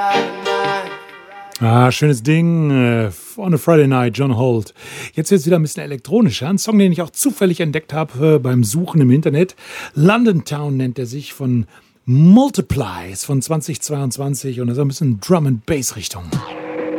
Schönes Ding. On a Friday Night, John Holt. Jetzt wird es wieder ein bisschen elektronischer. Ein Song, den ich auch zufällig entdeckt habe beim Suchen im Internet. London Town nennt er sich, von Multiplies von 2022. Und das ist ein bisschen Drum and Bass Richtung.